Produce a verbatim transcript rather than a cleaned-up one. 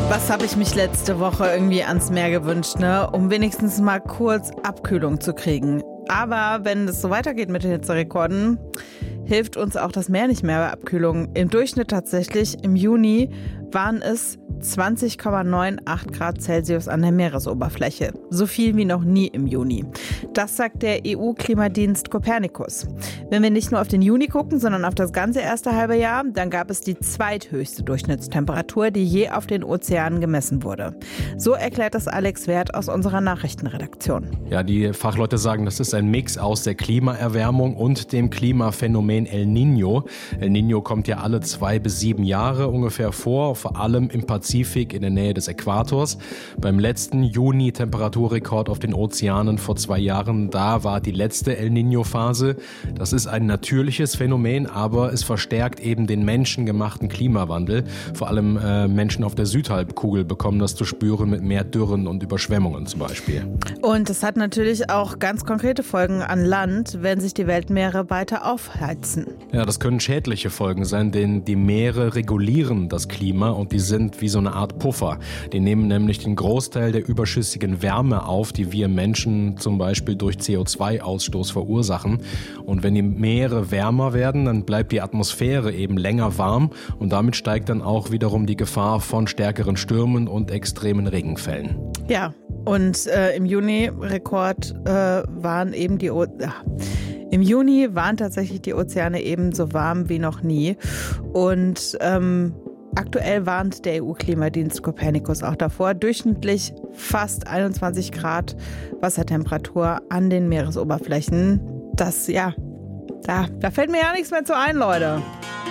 Was habe ich mich letzte Woche irgendwie ans Meer gewünscht, ne? Um wenigstens mal kurz Abkühlung zu kriegen. Aber wenn es so weitergeht mit den Hitzerekorden, hilft uns auch das Meer nicht mehr bei Abkühlung. Im Durchschnitt tatsächlich im Juni waren es zwanzig Komma achtundneunzig Grad Celsius an der Meeresoberfläche. So viel wie noch nie im Juni. Das sagt der E U-Klimadienst Copernicus. Wenn wir nicht nur auf den Juni gucken, sondern auf das ganze erste halbe Jahr, dann gab es die zweithöchste Durchschnittstemperatur, die je auf den Ozeanen gemessen wurde. So erklärt das Alex Wert aus unserer Nachrichtenredaktion. Ja, die Fachleute sagen, das ist ein Mix aus der Klimaerwärmung und dem Klimaphänomen El Niño. El Niño kommt ja alle zwei bis sieben Jahre ungefähr vor, vor allem im Pazifik in der Nähe des Äquators. Beim letzten Juni-Temperaturrekord auf den Ozeanen vor zwei Jahren, da war die letzte El Niño-Phase. Das ist ein natürliches Phänomen, aber es verstärkt eben den menschengemachten Klimawandel. Vor allem äh, Menschen auf der Südhalbkugel bekommen das zu spüren mit mehr Dürren und Überschwemmungen zum Beispiel. Und es hat natürlich auch ganz konkrete Folgen an Land, wenn sich die Weltmeere weiter aufheizen. Ja, das können schädliche Folgen sein, denn die Meere regulieren das Klima und die sind wie so eine Art Puffer. Die nehmen nämlich den Großteil der überschüssigen Wärme auf, die wir Menschen zum Beispiel durch C O zwei Ausstoß verursachen. Und wenn die Meere wärmer werden, dann bleibt die Atmosphäre eben länger warm und damit steigt dann auch wiederum die Gefahr von stärkeren Stürmen und extremen Regenfällen. Ja, und äh, im Juni-Rekord äh, waren eben die... O- äh, Im Juni waren tatsächlich die Ozeane eben so warm wie noch nie. Und ähm, aktuell warnt der E U-Klimadienst Copernicus auch davor, durchschnittlich fast einundzwanzig Grad Wassertemperatur an den Meeresoberflächen. Das, ja, da, da fällt mir ja nichts mehr zu ein, Leute.